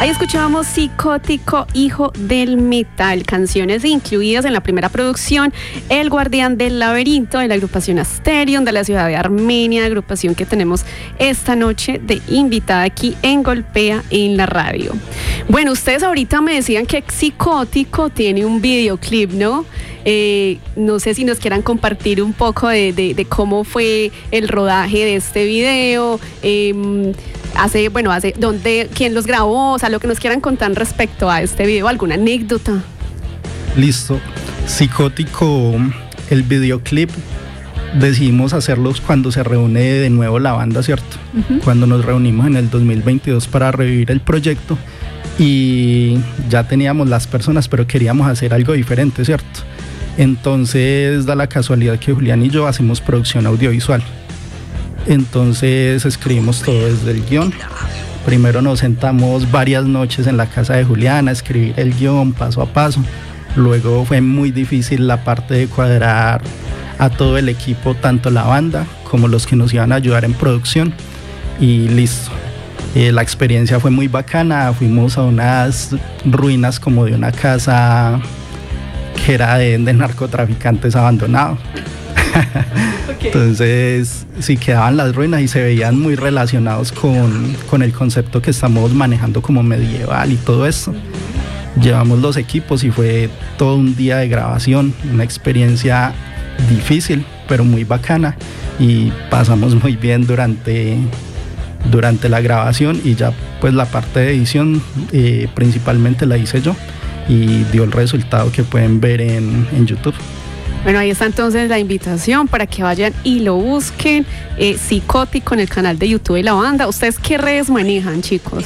Ahí escuchábamos Psicótico, hijo del metal, canciones incluidas en la primera producción, El Guardián del Laberinto, de la agrupación Asterion, de la ciudad de Armenia, agrupación que tenemos esta noche de invitada aquí en Golpea en la radio. Bueno, ustedes ahorita me decían que Psicótico tiene un videoclip, ¿no? No sé si nos quieran compartir un poco de cómo fue el rodaje de este video, quién los grabó, o sea, lo que nos quieran contar respecto a este video, alguna anécdota. Listo. Psicótico, el videoclip decidimos hacerlos cuando se reúne de nuevo la banda, ¿cierto? Uh-huh. Cuando nos reunimos en el 2022 para revivir el proyecto y ya teníamos las personas, pero queríamos hacer algo diferente, ¿cierto? Entonces da la casualidad que Julián y yo hacemos producción audiovisual. Entonces escribimos todo desde el guión. Primero nos sentamos varias noches en la casa de Julián a escribir el guión paso a paso. Luego fue muy difícil la parte de cuadrar a todo el equipo, tanto la banda como los que nos iban a ayudar en producción. Y listo. La experiencia fue muy bacana. Fuimos a unas ruinas como de una casa que era de narcotraficantes abandonado. Okay. Entonces sí quedaban las ruinas y se veían muy relacionados con el concepto que estamos manejando como medieval y todo eso. Llevamos los equipos y fue todo un día de grabación, una experiencia difícil pero muy bacana y pasamos muy bien durante la grabación y ya pues la parte de edición principalmente la hice yo y dio el resultado que pueden ver en YouTube. Bueno, ahí está entonces la invitación para que vayan y lo busquen, Psicótico en el canal de YouTube de la banda. ¿Ustedes qué redes manejan, chicos?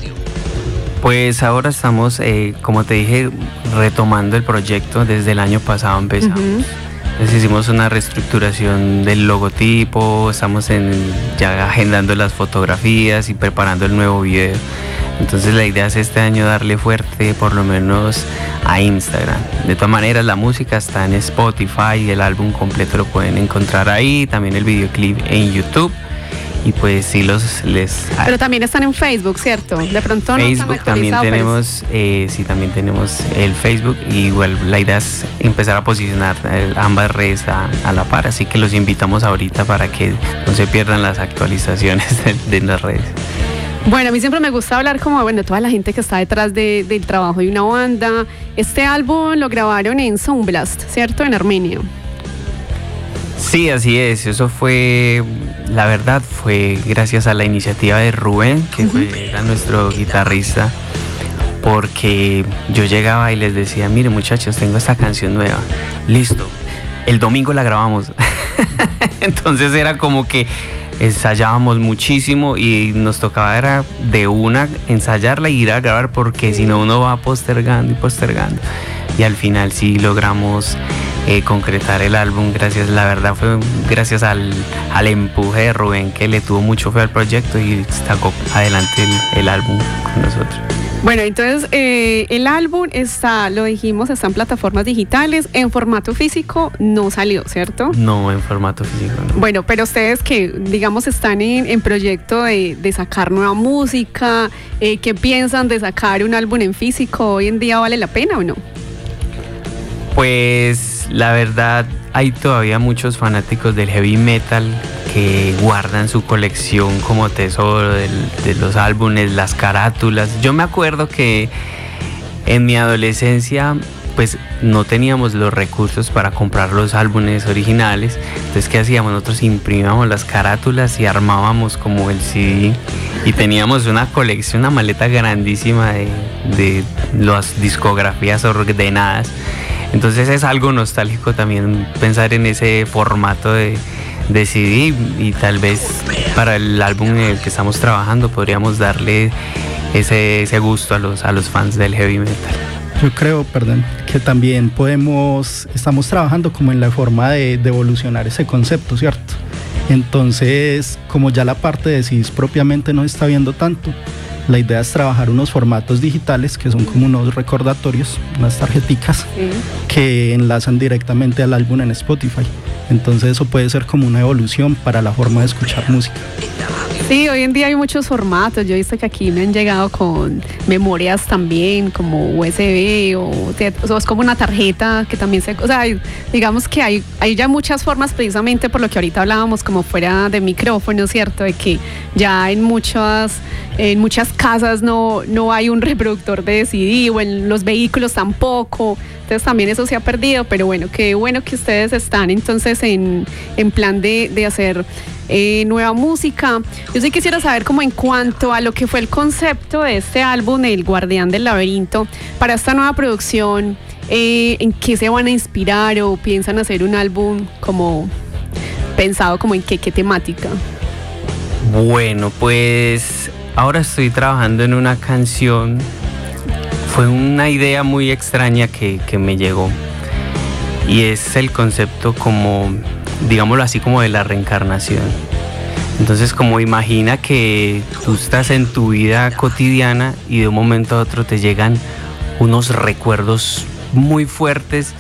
Pues ahora estamos, como te dije, retomando el proyecto. Desde el año pasado empezamos. Uh-huh. Entonces hicimos una reestructuración del logotipo, estamos ya agendando las fotografías y preparando el nuevo video. Entonces la idea es este año darle fuerte por lo menos a Instagram. De todas maneras la música está en Spotify, el álbum completo lo pueden encontrar ahí, también el videoclip en YouTube. Y pues sí Pero también están en Facebook, ¿cierto? De pronto no Facebook también tenemos, sí, también tenemos el Facebook y igual la idea es empezar a posicionar ambas redes a la par, así que los invitamos ahorita para que no se pierdan las actualizaciones de las redes. Bueno, a mí siempre me gusta hablar como, toda la gente que está detrás del trabajo de una banda. Este álbum lo grabaron en Soundblast, ¿cierto? En Armenia. Sí, así es. Eso fue, la verdad, fue gracias a la iniciativa de Rubén, que era nuestro guitarrista, porque yo llegaba y les decía, mire muchachos, tengo esta canción nueva, listo, el domingo la grabamos. Entonces era como que ensayábamos muchísimo y nos tocaba era de una ensayarla y ir a grabar, porque si no uno va postergando y postergando. Y al final sí logramos concretar el álbum, la verdad fue gracias al empuje de Rubén, que le tuvo mucho fe al proyecto y sacó adelante el álbum con nosotros. Bueno, entonces el álbum lo dijimos, está en plataformas digitales, en formato físico no salió, ¿cierto? No, en formato físico no. Bueno, pero ustedes que, digamos, están en proyecto de sacar nueva música, ¿qué piensan de sacar un álbum en físico? ¿Hoy en día vale la pena o no? Pues la verdad hay todavía muchos fanáticos del heavy metal que guardan su colección como tesoro de los álbumes, las carátulas. Yo me acuerdo que en mi adolescencia pues no teníamos los recursos para comprar los álbumes originales. Entonces, ¿qué hacíamos? Nosotros imprimíamos las carátulas y armábamos como el CD y teníamos una colección, una maleta grandísima de las discografías ordenadas. Entonces es algo nostálgico también pensar en ese formato de CD, y tal vez para el álbum en el que estamos trabajando podríamos darle ese gusto a los fans del heavy metal. Yo creo, que también estamos trabajando como en la forma de evolucionar ese concepto, ¿cierto? Entonces, como ya la parte de CDs propiamente no se está viendo tanto, la idea es trabajar unos formatos digitales que son como unos recordatorios, unas tarjeticas que enlazan directamente al álbum en Spotify. Entonces eso puede ser como una evolución para la forma de escuchar música. Sí, hoy en día hay muchos formatos. Yo he visto que aquí me han llegado con memorias también, como USB o es como una tarjeta que también o sea, digamos que hay ya muchas formas, precisamente por lo que ahorita hablábamos como fuera de micrófono, ¿cierto? De que ya en muchas casas no hay un reproductor de CD, o en los vehículos tampoco. Entonces también eso se ha perdido, pero bueno que ustedes están entonces en plan de hacer nueva música. Yo sí quisiera saber, como en cuanto a lo que fue el concepto de este álbum, El Guardián del Laberinto, para esta nueva producción, ¿en qué se van a inspirar o piensan hacer un álbum como pensado como en qué temática? Bueno, pues ahora estoy trabajando en una canción. Fue una idea muy extraña que me llegó, y es el concepto como, digámoslo así, como de la reencarnación. Entonces, como imagina que tú estás en tu vida cotidiana y de un momento a otro te llegan unos recuerdos muy fuertes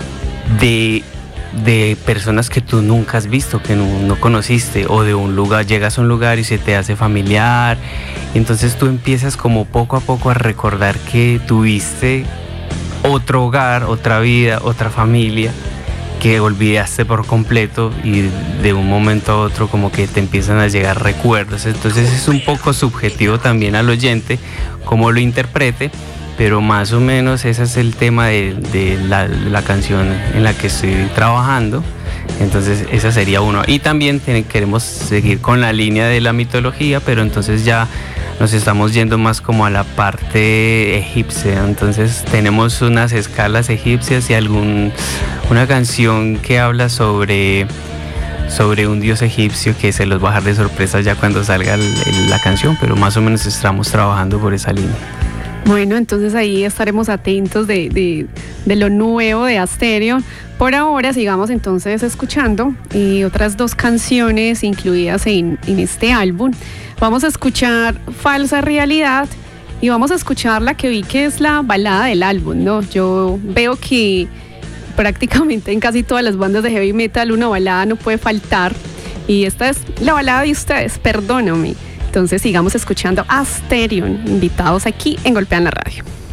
de personas que tú nunca has visto, que no conociste, o de un lugar, llegas a un lugar y se te hace familiar. Entonces tú empiezas como poco a poco a recordar que tuviste otro hogar, otra vida, otra familia que olvidaste por completo, y de un momento a otro como que te empiezan a llegar recuerdos. Entonces es un poco subjetivo también al oyente cómo lo interprete, pero más o menos ese es el tema de la canción en la que estoy trabajando. Entonces esa sería uno. Y también queremos seguir con la línea de la mitología, pero entonces ya nos estamos yendo más como a la parte egipcia. Entonces tenemos unas escalas egipcias y una canción que habla sobre un dios egipcio, que se los va a dejar de sorpresa ya cuando salga la canción, pero más o menos estamos trabajando por esa línea. Bueno, entonces ahí estaremos atentos de lo nuevo de Asterion. Por ahora sigamos entonces escuchando otras dos canciones incluidas en este álbum. Vamos a escuchar Falsa Realidad y vamos a escuchar la que vi que es la balada del álbum, ¿no? Yo veo que prácticamente en casi todas las bandas de heavy metal una balada no puede faltar, y esta es la balada de ustedes, Perdóname. Entonces sigamos escuchando Asterion, invitados aquí en Golpean la Radio.